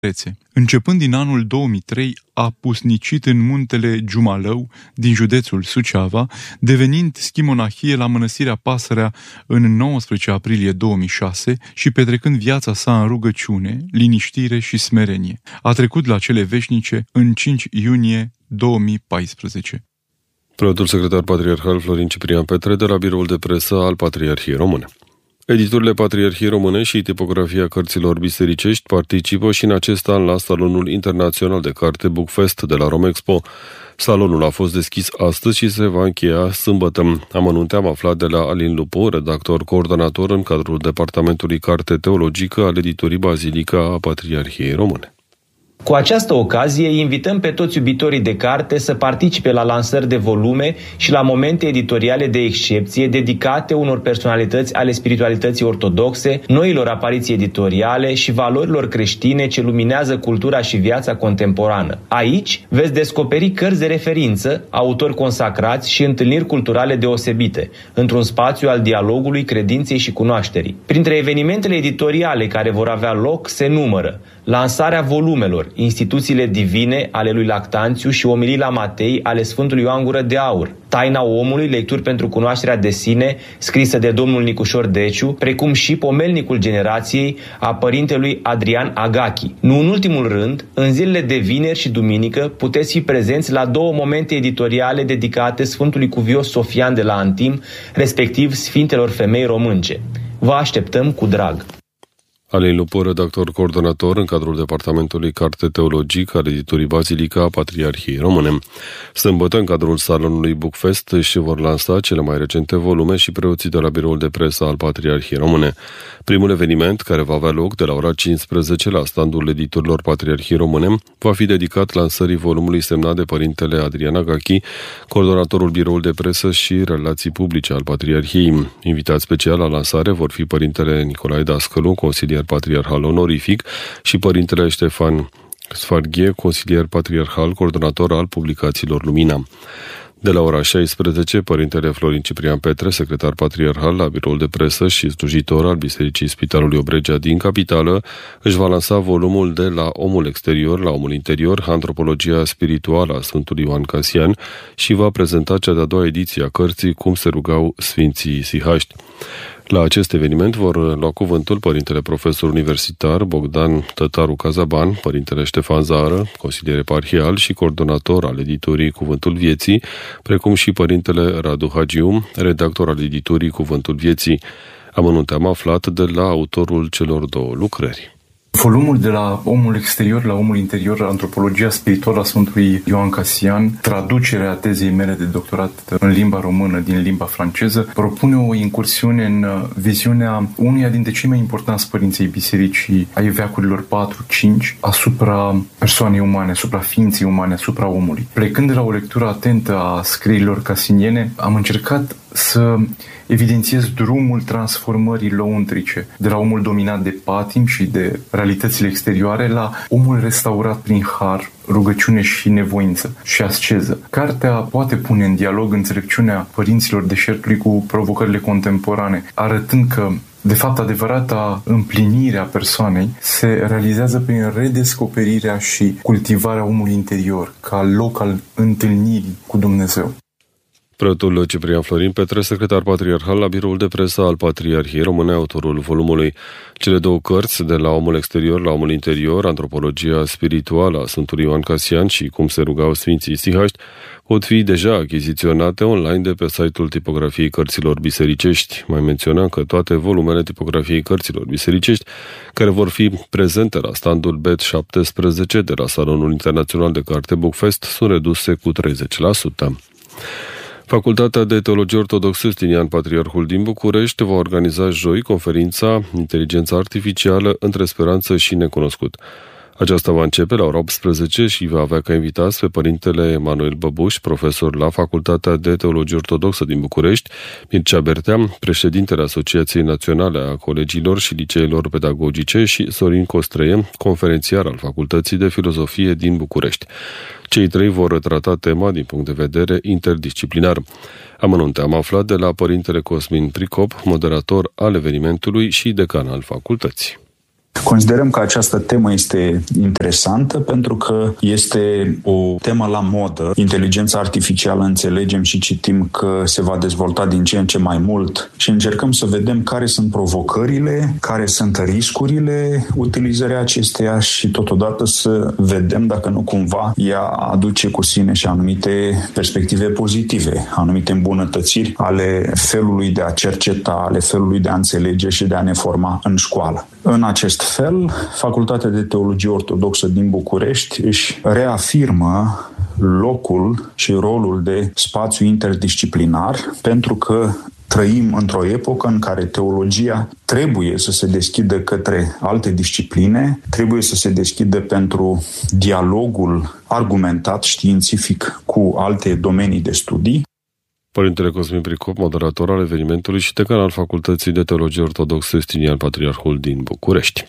Începând din anul 2003, a pusnicit în muntele Giumalău, din județul Suceava, devenind schimonahie la mănăstirea Pasărea în 19 aprilie 2006 și petrecând viața sa în rugăciune, liniștire și smerenie. A trecut la cele veșnice în 5 iunie 2014. Preotul secretar patriarhal Florin Ciprian Petre de la biroul de presă al Patriarhiei Române. Editurile Patriarhiei Române și tipografia cărților bisericești participă și în acest an la Salonul Internațional de Carte Bookfest de la Romexpo. Salonul a fost deschis astăzi și se va încheia sâmbătă. Amănunte am aflat de la Alin Lupu, redactor coordonator în cadrul Departamentului Carte Teologică al editurii Bazilica a Patriarhiei Române. Cu această ocazie, invităm pe toți iubitorii de carte să participe la lansări de volume și la momente editoriale de excepție dedicate unor personalități ale spiritualității ortodoxe, noilor apariții editoriale și valorilor creștine ce luminează cultura și viața contemporană. Aici veți descoperi cărți de referință, autori consacrați și întâlniri culturale deosebite, într-un spațiu al dialogului, credinței și cunoașterii. Printre evenimentele editoriale care vor avea loc se numără lansarea volumelor Instituțiile divine ale lui Lactanțiu și Omilii la Matei ale Sfântului Ioan Gură de Aur, Taina omului, lecturi pentru cunoașterea de sine, scrisă de domnul Nicușor Deciu, precum și Pomelnicul generației a părintelui Adrian Agachi. Nu în ultimul rând, în zilele de vineri și duminică puteți fi prezenți la 2 momente editoriale dedicate Sfântului Cuvios Sofian de la Antim, respectiv Sfintelor Femei Românce. Vă așteptăm cu drag! Alin Lupu, redactor coordonator în cadrul Departamentului Carte Teologică al editurii Bazilica a Patriarhiei Române. Sâmbătă, în cadrul Salonului Bookfest, își vor lansa cele mai recente volume și preoții de la biroul de presă al Patriarhiei Române. Primul eveniment, care va avea loc de la ora 15 la standul editorilor Patriarhiei Române, va fi dedicat lansării volumului semnat de părintele Adrian Agachi, coordonatorul biroul de presă și relații publice al Patriarhiei. Invitați special la lansare vor fi părintele Nicolae Dascălu, consilier patriarhal onorific, și părintele Ștefan Sfarghie, consilier patriarhal, coordonator al publicațiilor Lumina. De la ora 16, părintele Florin Ciprian Petre, secretar patriarhal la biroul de presă și slujitor al Bisericii Spitalului Obregea din capitală, își va lansa volumul De la omul exterior la omul interior, antropologia spirituală a Sfântului Ioan Casian, și va prezenta cea de-a 2-a ediție a cărții Cum se rugau Sfinții Sihaști. La acest eveniment vor lua cuvântul părintele profesor universitar Bogdan Tătaru Cazaban, părintele Ștefan Zară, consilier eparhial și coordonator al editurii Cuvântul Vieții, precum și părintele Radu Hagiu, redactor al editurii Cuvântul Vieții. Amănunte am aflat de la autorul celor 2 lucrări. Volumul De la omul exterior la omul interior, antropologia spirituală a Sfântului Ioan Casian, traducerea tezei mele de doctorat în limba română din limba franceză, propune o incursiune în viziunea unuia dintre cei mai importanți părinții bisericii ai veacurilor 4-5 asupra persoanei umane, asupra ființei umane, asupra omului. Plecând de la o lectură atentă a scrierilor casiniene, am încercat să evidențiez drumul transformării lăuntrice, de la omul dominat de patim și de realitățile exterioare la omul restaurat prin har, rugăciune și nevoință și asceză. Cartea poate pune în dialog înțelepciunea părinților deșertului cu provocările contemporane, arătând că de fapt, adevărata împlinire a persoanei se realizează prin redescoperirea și cultivarea omului interior, ca loc al întâlnirii cu Dumnezeu. Preotul Ciprian Florin Petre, secretar patriarhal la biroul de presă al Patriarhiei Române, autorul volumului. Cele 2 cărți, De la omul exterior la omul interior, antropologia spirituală a Sfântului Ioan Casian și Cum se rugau Sfinții Sihaști, pot fi deja achiziționate online de pe site-ul Tipografiei Cărților Bisericești. Mai menționăm că toate volumele Tipografiei Cărților Bisericești, care vor fi prezente la standul BET 17 de la Salonul Internațional de Carte Bookfest, sunt reduse cu 30%. Facultatea de Teologie Ortodoxă Justinian Patriarhul din București va organiza joi conferința Inteligența Artificială între Speranță și Necunoscut. Aceasta va începe la ora 18 și va avea ca invitați pe părintele Emanuel Băbuș, profesor la Facultatea de Teologie Ortodoxă din București, Mircea Bertea, președintele Asociației Naționale a Colegiilor și Liceelor Pedagogice, și Sorin Costreie, conferențiar al Facultății de Filozofie din București. Cei 3 vor trata tema din punct de vedere interdisciplinar. Amănunte am aflat de la părintele Cosmin Pricop, moderator al evenimentului și decan al facultății. Considerăm că această temă este interesantă pentru că este o temă la modă. Inteligența artificială, înțelegem și citim că se va dezvolta din ce în ce mai mult și încercăm să vedem care sunt provocările, care sunt riscurile utilizării acesteia și totodată să vedem dacă nu cumva ea aduce cu sine și anumite perspective pozitive, anumite îmbunătățiri ale felului de a cerceta, ale felului de a înțelege și de a ne forma în școală. În acest fel, Facultatea de Teologie Ortodoxă din București își reafirmă locul și rolul de spațiu interdisciplinar, pentru că trăim într-o epocă în care teologia trebuie să se deschidă către alte discipline, trebuie să se deschidă pentru dialogul argumentat științific cu alte domenii de studii. Părintele Cosmin Pricop, moderator al evenimentului și decan al Facultății de Teologie Ortodoxă Justinian Patriarhul din București.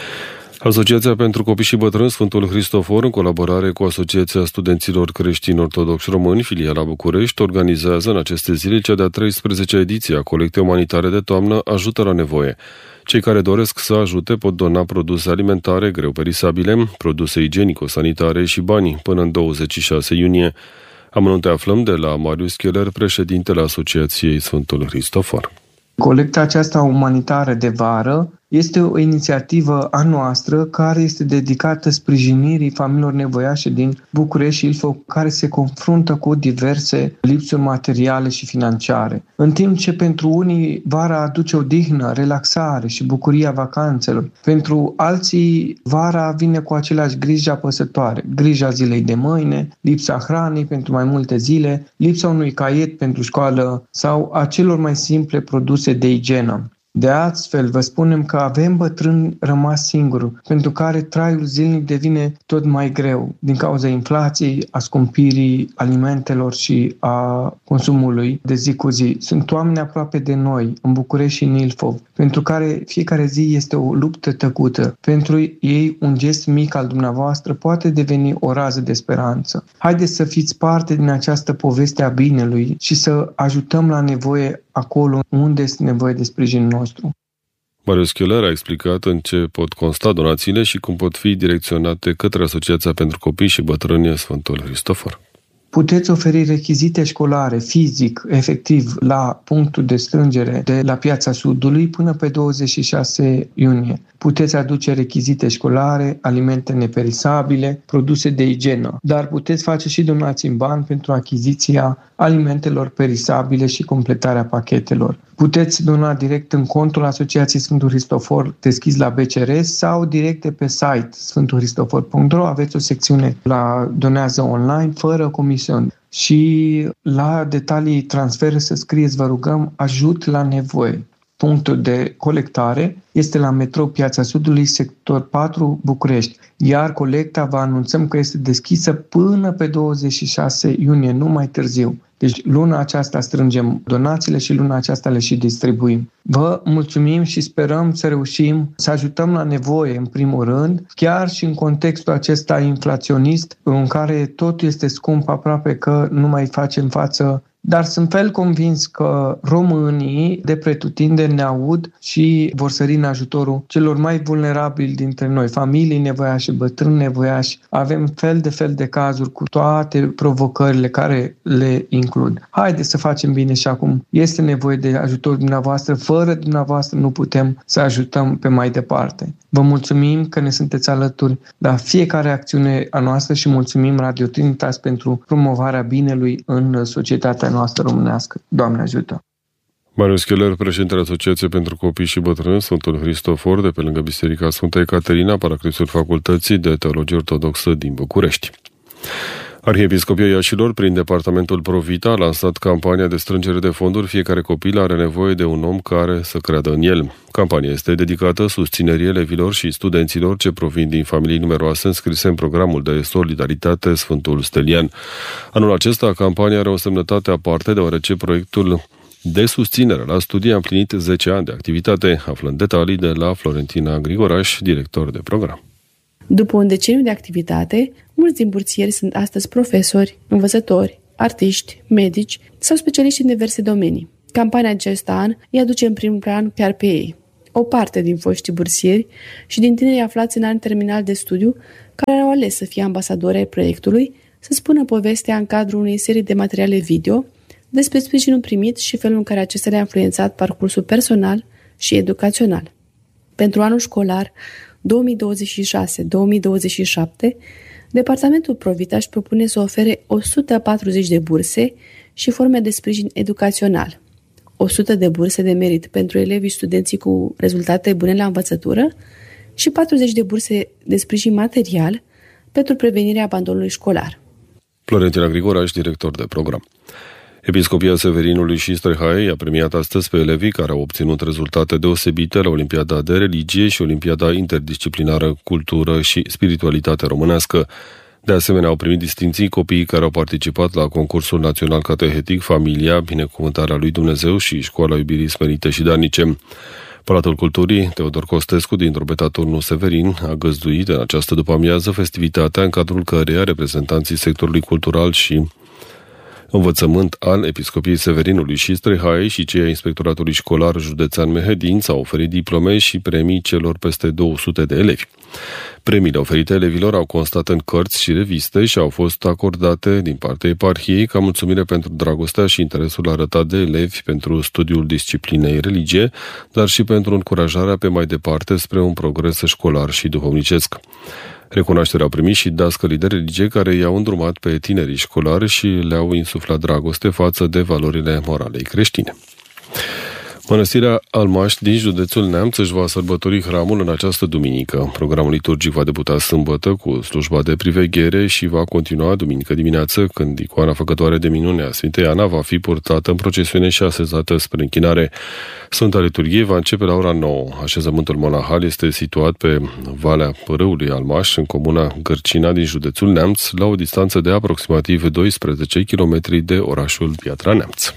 Asociația pentru Copii și Bătrâni Sfântul Hristofor, în colaborare cu Asociația Studenților Creștini Ortodoxi Români, filiala București, organizează în aceste zile cea de-a 13-a ediție a colectei umanitare de toamnă Ajută la nevoie. Cei care doresc să ajute pot dona produse alimentare greu perisabile, produse igienico-sanitare și bani până în 26 iunie. Amănunte aflăm de la Marius Cheller, președintele Asociației Sfântul Hristofor. Colecta aceasta umanitară de vară este o inițiativă a noastră care este dedicată sprijinirii familiilor nevoiașe din București și Ilfov, care se confruntă cu diverse lipsuri materiale și financiare. În timp ce pentru unii vara aduce odihnă, relaxare și bucuria vacanțelor, pentru alții vara vine cu aceleași griji apăsătoare, grija zilei de mâine, lipsa hranei pentru mai multe zile, lipsa unui caiet pentru școală sau a celor mai simple produse de igienă. De astfel, vă spunem că avem bătrâni rămas singuri, pentru care traiul zilnic devine tot mai greu din cauza inflației, a scumpirii alimentelor și a consumului de zi cu zi. Sunt oameni aproape de noi, în București și în Ilfov, pentru care fiecare zi este o luptă tăcută. Pentru ei, un gest mic al dumneavoastră poate deveni o rază de speranță. Haideți să fiți parte din această poveste a binelui și să ajutăm la nevoie acolo unde este nevoie de sprijinul nostru. Marius Cheller a explicat în ce pot consta donațiile și cum pot fi direcționate către Asociația pentru Copii și Bătrâni Sfântul Hristofor. Puteți oferi rechizite școlare fizic, efectiv, la punctul de strângere de la Piața Sudului până pe 26 iunie. Puteți aduce rechizite școlare, alimente neperisabile, produse de igienă, dar puteți face și donații în bani pentru achiziția alimentelor perisabile și completarea pachetelor. Puteți dona direct în contul Asociației Sfântul Hristofor deschis la BCR sau direct de pe site sfântulhristofor.ro. Aveți o secțiune la donează online fără comisiuni. Și la detalii transfer să scrieți, vă rugăm, ajut la nevoie. Punctul de colectare este la metrou Piața Sudului, sector 4, București. Iar colecta vă anunțăm că este deschisă până pe 26 iunie, nu mai târziu. Deci luna aceasta strângem donațiile și luna aceasta le și distribuim. Vă mulțumim și sperăm să reușim să ajutăm la nevoie, în primul rând, chiar și în contextul acesta inflaționist, în care totul este scump, aproape că nu mai facem față. Dar sunt fel convins că românii de pretutindeni ne aud și vor sări în ajutorul celor mai vulnerabili dintre noi, familii nevoiașe, bătrâni nevoiași. Avem fel de cazuri cu toate provocările care le includ. Haideți să facem bine și acum. Este nevoie de ajutorul dumneavoastră. Fără dumneavoastră nu putem să ajutăm pe mai departe. Vă mulțumim că ne sunteți alături la fiecare acțiune a noastră și mulțumim Radio Trinitas pentru promovarea binelui în societatea noastră românească. Doamne ajută! Marius Cheller, președintele Asociației pentru Copii și Bătrâni Sfântul Hristofor, de pe lângă Biserica Sfânta Ecaterina, paraclisul Facultății de Teologie Ortodoxă din București. Arhiepiscopia Iașilor, prin departamentul Provita, a lansat campania de strângere de fonduri. Fiecare copil are nevoie de un om care să creadă în el. Campania este dedicată susținerii elevilor și studenților ce provin din familii numeroase înscrise în programul de solidaritate Sfântul Stelian. Anul acesta, campania are o semnătate aparte, deoarece proiectul de susținere la studii a împlinit 10 ani de activitate. Aflăm detalii de la Florentina Grigoraș, director de program. După un deceniu de activitate, mulți din bursieri sunt astăzi profesori, învățători, artiști, medici sau specialiști în diverse domenii. Campania acesta an îi aduce în primul plan chiar pe ei. o parte din foștii bursieri și din tinerii aflați în an terminal de studiu care au ales să fie ambasadori ai proiectului, să spună povestea în cadrul unei serii de materiale video despre sprijinul primit și felul în care acesta le-a influențat parcursul personal și educațional. Pentru anul școlar 2026-2027, Departamentul Provita își propune să ofere 140 de burse și forme de sprijin educațional, 100 de burse de merit pentru elevii și studenții cu rezultate bune la învățătură și 40 de burse de sprijin material pentru prevenirea abandonului școlar. Florentina Grigoraș, director de program. Episcopia Severinului și Strehai a premiat astăzi pe elevii care au obținut rezultate deosebite la Olimpiada de Religie și Olimpiada Interdisciplinară Cultură și Spiritualitate Românească. De asemenea, au primit distinții copiii care au participat la concursul național catehetic Familia, Binecuvântarea lui Dumnezeu și Școala Iubirii Smerite și Darnice. Palatul Culturii Teodor Costescu din Drobeta Turnul Severin a găzduit în această după-amiază festivitatea în cadrul căreia reprezentanții sectorului cultural și învățământ al Episcopiei Severinului și Strehai și cei ai Inspectoratului Școlar Județean Mehedin s-au oferit diplome și premii celor peste 200 de elevi. Premiile oferite elevilor au constat în cărți și reviste și au fost acordate din partea eparhiei ca mulțumire pentru dragostea și interesul arătat de elevi pentru studiul disciplinei religie, dar și pentru încurajarea pe mai departe spre un progres școlar și duhovnicesc. Recunoașterea au primit și dascălii de religie care i-au îndrumat pe tinerii școlari și le-au insuflat dragoste față de valorile moralei creștine. Mănăstirea Almaș din județul Neamț își va sărbători hramul în această duminică. Programul liturgic va debuta sâmbătă cu slujba de priveghere și va continua duminică dimineață, când icoana făcătoare de minune a Sfintei Ana va fi purtată în procesiune și așezată spre închinare. Sfânta Liturghie va începe la ora 9. Așezământul monahal este situat pe Valea Râului Almaș, în comuna Gărcina din județul Neamț, la o distanță de aproximativ 12 km de orașul Piatra Neamț.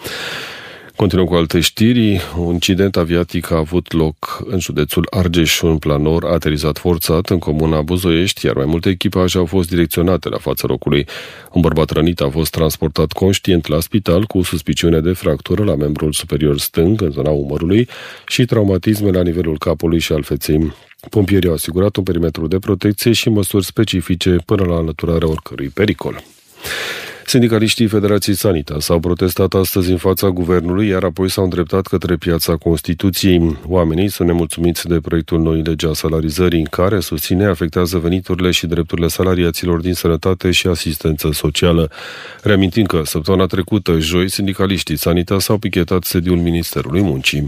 Continuăm cu alte știri. Un incident aviatic a avut loc în județul Argeș. Un planor a aterizat forțat în comuna Buzoiești, iar mai multe echipaje au fost direcționate la fața locului. Un bărbat rănit a fost transportat conștient la spital cu suspiciune de fractură la membrul superior stâng, în zona umărului, și traumatisme la nivelul capului și al feței. Pompierii au asigurat un perimetru de protecție și măsuri specifice până la înlăturarea oricărui pericol. Sindicaliștii Federației Sanitas au protestat astăzi în fața guvernului, iar apoi s-au îndreptat către Piața Constituției. Oamenii sunt nemulțumiți de proiectul noii lege a salarizării, în care, susține, afectează veniturile și drepturile salariaților din sănătate și asistență socială. Reamintim că săptămâna trecută, joi, sindicaliștii Sanitas au pichetat sediul Ministerului Muncii.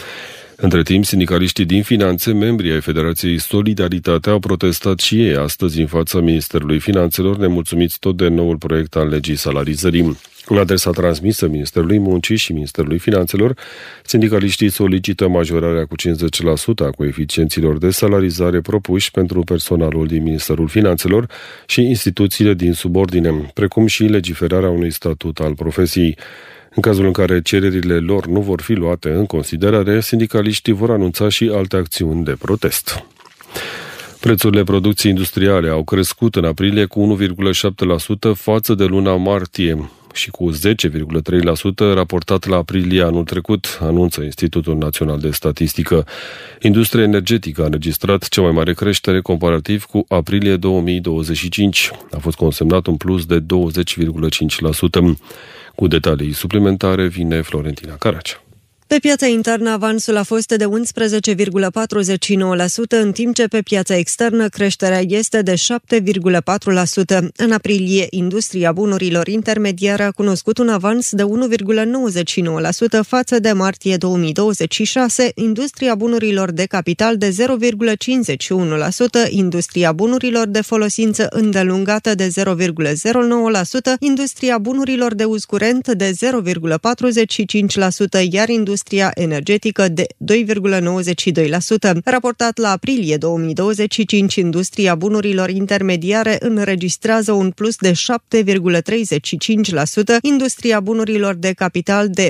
Între timp, sindicaliștii din finanțe, membrii ai Federației Solidaritate, au protestat și ei astăzi în fața Ministerului Finanțelor, nemulțumiți tot de noul proiect al legii salarizării. În adresa transmisă Ministerului Muncii și Ministerului Finanțelor, sindicaliștii solicită majorarea cu 50% a coeficienților de salarizare propuși pentru personalul din Ministerul Finanțelor și instituțiile din subordine, precum și legiferarea unui statut al profesiei. În cazul în care cererile lor nu vor fi luate în considerare, sindicaliștii vor anunța și alte acțiuni de protest. Prețurile producției industriale au crescut în aprilie cu 1,7% față de luna martie și cu 10,3% raportat la aprilie anul trecut, anunță Institutul Național de Statistică. Industria energetică a înregistrat cea mai mare creștere comparativ cu aprilie 2025. A fost consemnat un plus de 20,5%. Cu detalii suplimentare vine Florentina Caracea. Pe piața internă, avansul a fost de 11,49%, în timp ce pe piața externă creșterea este de 7,4%. În aprilie, industria bunurilor intermediare a cunoscut un avans de 1,99% față de martie 2026, industria bunurilor de capital de 0,51%, industria bunurilor de folosință îndelungată de 0,09%, industria bunurilor de uz curent de 0,45%, iar industria energetică de 2,92%. Raportat la aprilie 2025, industria bunurilor intermediare înregistrează un plus de 7,35%, industria bunurilor de capital de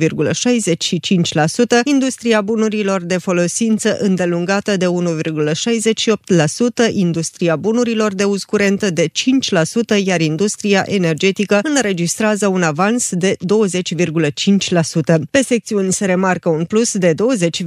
4,65%, industria bunurilor de folosință îndelungată de 1,68%, industria bunurilor de uz curent de 5%, iar industria energetică înregistrează un avans de 20,5%. Pe secțiunea luni se remarcă un plus de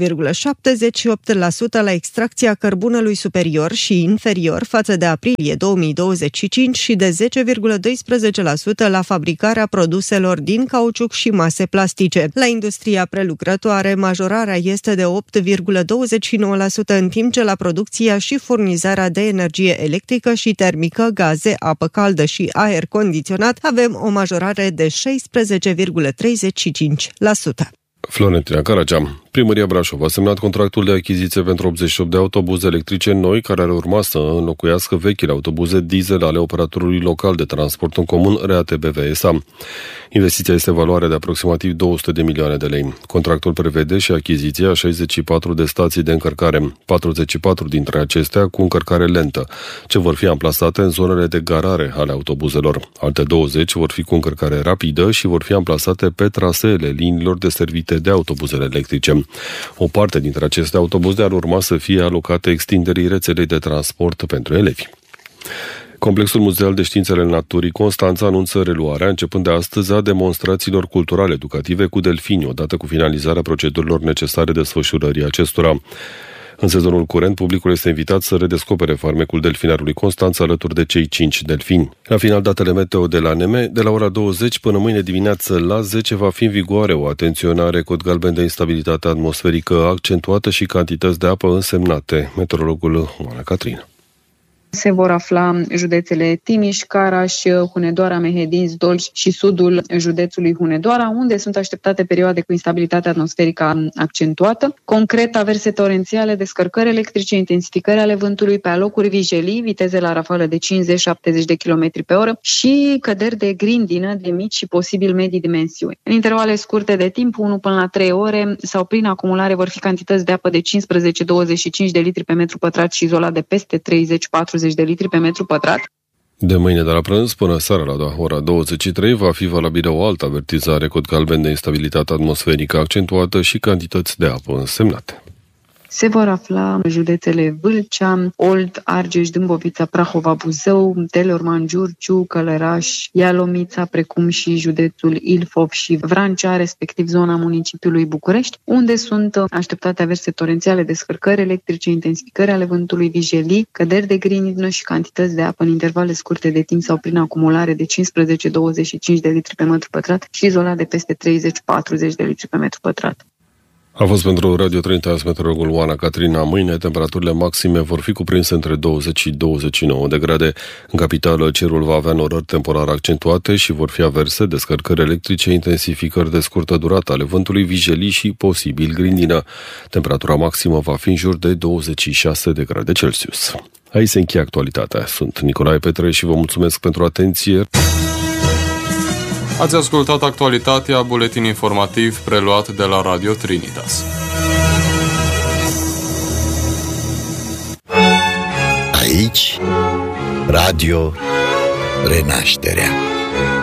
20,78% la extracția cărbunelui superior și inferior față de aprilie 2025 și de 10,12% la fabricarea produselor din cauciuc și mase plastice. La industria prelucrătoare, majorarea este de 8,29%, în timp ce la producția și furnizarea de energie electrică și termică, gaze, apă caldă și aer condiționat avem o majorare de 16,35%. Florentina Caragea. Primăria Brașov a semnat contractul de achiziție pentru 88 de autobuze electrice noi, care ar urma să înlocuiască vechile autobuze diesel ale operatorului local de transport în comun RATBV SA. Investiția este valoare de aproximativ 200 de milioane de lei. Contractul prevede și achiziția 64 de stații de încărcare, 44 dintre acestea cu încărcare lentă, ce vor fi amplasate în zonele de garare ale autobuzelor. Alte 20 vor fi cu încărcare rapidă și vor fi amplasate pe traseele liniilor deservite de autobuzele electrice. O parte dintre aceste autobuze ar urma să fie alocate extinderii rețelei de transport pentru elevi. Complexul Muzeal de Științe ale Naturii Constanța anunță reluarea, începând de astăzi, a demonstrațiilor culturale educative cu delfini, odată cu finalizarea procedurilor necesare desfășurării acestora. În sezonul curent, publicul este invitat să redescopere farmecul delfinarului Constanța alături de cei 5 delfini. La final, datele meteo de la NEME, de la ora 20 până mâine dimineață la 10 va fi în vigoare o atenționare cod galben de instabilitate atmosferică accentuată și cantități de apă însemnate. Meteorologul Oana Catrin. Se vor afla județele Timiș, Caraș, Hunedoara, Mehedin, Dolj și sudul județului Hunedoara, unde sunt așteptate perioade cu instabilitate atmosferică accentuată. Concret, averse torențiale, descărcări electrice, intensificări ale vântului pe alocuri vijelii, viteze la rafală de 50-70 de km pe oră și căderi de grindină de mici și posibil medii dimensiuni. În intervale scurte de timp, 1 până la 3 ore sau prin acumulare vor fi cantități de apă de 15-25 de litri pe metru pătrat și izolat de peste 30-40 de litri pe metru pătrat. De mâine de la prânz până seara la ora 23 va fi valabilă o altă avertizare cod galben de instabilitate atmosferică accentuată și cantități de apă însemnate. Se vor afla județele Vâlcea, Olt, Argeș, Dâmbovița, Prahova, Buzău, Teleorman, Giurgiu, Călăraș, Ialomița, precum și județul Ilfov și Vrancea, respectiv zona municipiului București, unde sunt așteptate averse torențiale, descărcări electrice, intensificări ale vântului, vijelii, căderi de grindină și cantități de apă în intervale scurte de timp sau prin acumulare de 15-25 de litri pe metru pătrat și izolat de peste 30-40 de litri pe metru pătrat. A fost pentru Radio 3 meteorologul Oana Catrina. Mâine temperaturile maxime vor fi cuprinse între 20 și 29 de grade. În capitală cerul va avea norări temporar accentuate și vor fi averse, descărcări electrice, intensificări de scurtă durată ale vântului, vijelii și posibil grindină. Temperatura maximă va fi în jur de 26 de grade Celsius. Aici se încheie actualitatea. Sunt Nicolae Petre și vă mulțumesc pentru atenție. Ați ascultat actualitatea, buletin informativ preluat de la Radio Trinitas. Aici, Radio Renașterea.